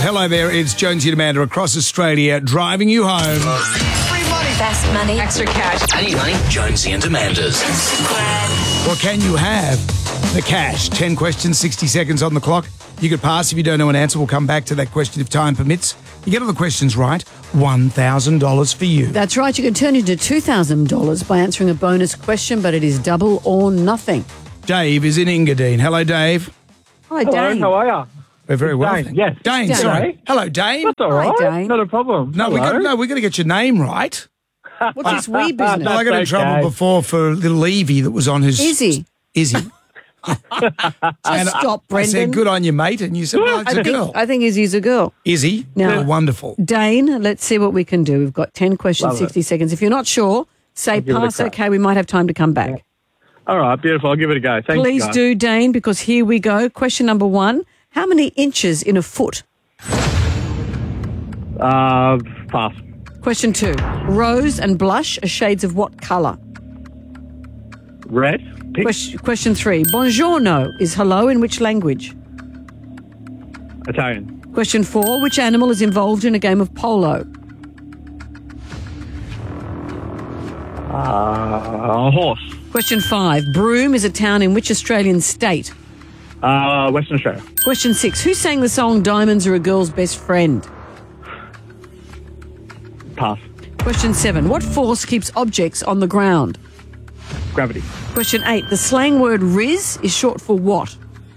Hello there, it's Jonesy and Amanda across Australia driving you home. Free money. Best money. Extra cash. I need money. Jonesy and Amanda's. Well, can you have the cash? 10 questions, 60 seconds on the clock. You could pass if you don't know an answer. We'll come back to that question if time permits. You get all the questions right, $1,000 for you. That's right. You can turn into $2,000 by answering a bonus question, but it is double or nothing. Dave is in Engadine. Hello, Dave. Hi, Hello, Dane. how are you? We're very well. Dane, thank- yes. Dane, Dane. sorry. Hello, Dane. That's all right. Hi, Dane. Not a problem. No, we Hello. got to get your name right. What's this wee business? Well, I got in okay. trouble before for little Evie that was on his... Izzy. Izzy. And Stop, I said, Brendan. good on you, mate. And you said, well, it's a girl. I think Izzy's a girl. Izzy, Now- you're wonderful. Dane, let's see what we can do. We've got 10 questions, Love it. 60 seconds. If you're not sure, say give it a pass, crack. okay, we might have time to come back. All right, beautiful. I'll give it a go. Thanks, Please guys. do, Dane, because here we go. Question number 1. How many inches in a foot? Pass. Question 2. Rose and blush are shades of what colour? Red. Pink. Question 3. Buongiorno is hello in which language? Italian. Question 4. Which animal is involved in a game of polo? Horse. Question 5. Broome is a town in which Australian state? Western Australia. Question 6. Who sang the song Diamonds Are a Girl's Best Friend? Pass. Question 7. What force keeps objects on the ground? Gravity. Question 8. The slang word Riz is short for what?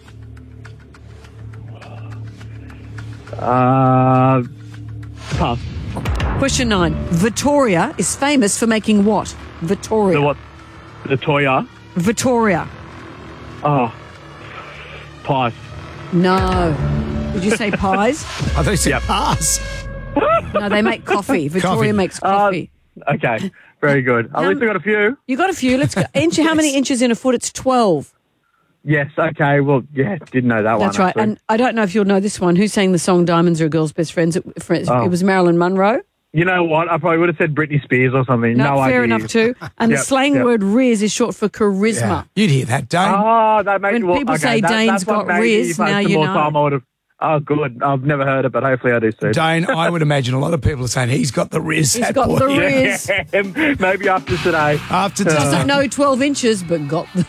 Pass. Question 9. Vittoria is famous for making what? Vittoria. The what? The Toya. Vittoria. Oh. Pass. No. Did you say pies? I thought you said Yep. pass. No, they make coffee. Vittoria Coffee. makes coffee. Okay. Very good. At least I got a few. You got a few. Let's go. How many inches in a foot? It's 12. Yes. Okay. Well, yeah. Didn't know that one. That's right. actually. And I don't know if you'll know this one. Who sang the song Diamonds Are a Girl's Best Friends? It was Marilyn Monroe. You know what? I probably would have said Britney Spears or something. No, fair idea. enough too. And the Yep, slang yep. word Riz is short for charisma. Yeah. You'd hear that, Dane. Oh, that makes When people say Dane's that's what got maybe Riz, if I had now some you more know. time, I would have. Oh, good. I've never heard it, but hopefully I do soon. Dane, I would imagine a lot of people are saying he's got the Riz. He's that got boy. the Riz. Maybe after today. After Doesn't today, know 12 inches, but got the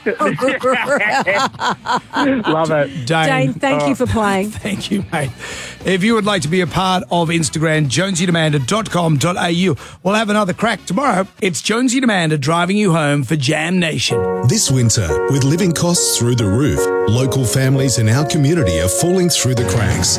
Love it. Dane, thank you for playing. Thank you, mate. If you would like to be a part of Instagram, jonesyandamanda.com.au. We'll have another crack tomorrow. It's Jonesy and Amanda driving you home for Jam Nation. This winter, with living costs through the roof, local families in our community are falling through the cracks.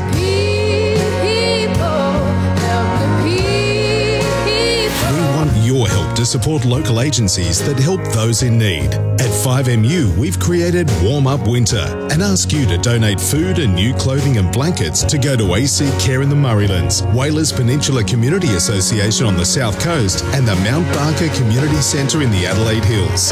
We want your help to support local agencies that help those in need. At 5MU, we've created Warm Up Winter and ask you to donate food and new clothing and blankets to go to AC Care in the Murraylands, Whalers Peninsula Community Association on the South Coast, and the Mount Barker Community Centre in the Adelaide Hills.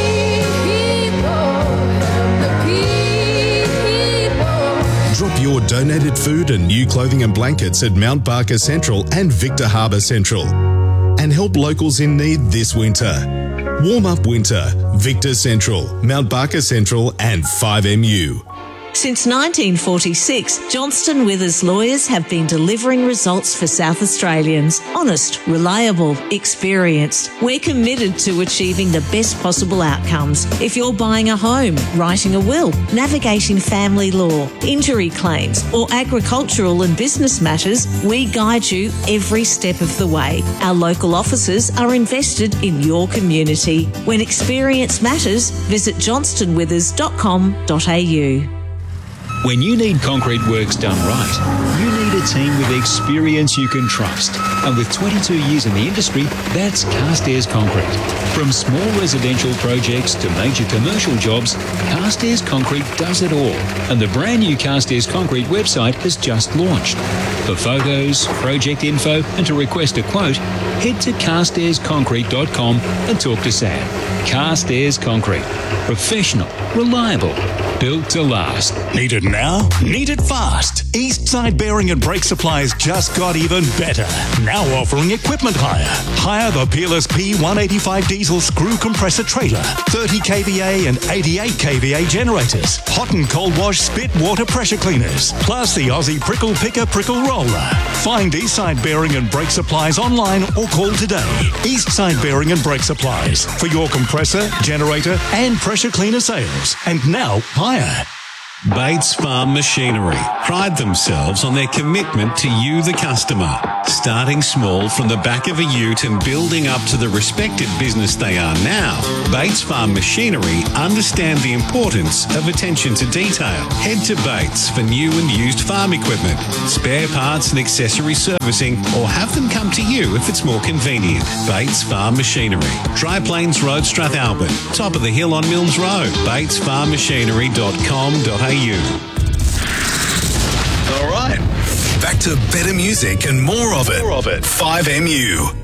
Drop your donated food and new clothing and blankets at Mount Barker Central and Victor Harbour Central. And help locals in need this winter. Warm Up Winter, Victor Central, Mount Barker Central and 5MU. Since 1946, Johnston Withers lawyers have been delivering results for South Australians. Honest, reliable, experienced. We're committed to achieving the best possible outcomes. If you're buying a home, writing a will, navigating family law, injury claims, or agricultural and business matters, we guide you every step of the way. Our local offices are invested in your community. When experience matters, visit johnstonwithers.com.au. When you need concrete works done right, you need a team with experience you can trust. And with 22 years in the industry, that's Carstairs Concrete. From small residential projects to major commercial jobs, Carstairs Concrete does it all. And the brand new Carstairs Concrete website has just launched. For photos, project info, and to request a quote, head to carstairsconcrete.com and talk to Sam. Carstairs Concrete. Professional, reliable, built to last. Need it now? Need it fast? Eastside Bearing and Brake Supplies just got even better. Now offering equipment hire. Hire the Peerless P185 diesel screw compressor trailer, 30 kVA and 88 kVA generators, hot and cold wash spit water pressure cleaners, plus the Aussie Prickle Picker Prickle Roller. Find Eastside Bearing and Brake Supplies online or call today. Eastside Bearing and Brake Supplies for your compressor, generator and pressure cleaner sales. And now hire. Bates Farm Machinery pride themselves on their commitment to you, the customer. Starting small from the back of a ute and building up to the respected business they are now, Bates Farm Machinery understand the importance of attention to detail. Head to Bates for new and used farm equipment, spare parts and accessory servicing, or have them come to you if it's more convenient. Bates Farm Machinery, Dry Plains Road, Strathalbyn, top of the hill on Milnes Road, batesfarmmachinery.com.au. All right. Back to better music and more of it. 5MU.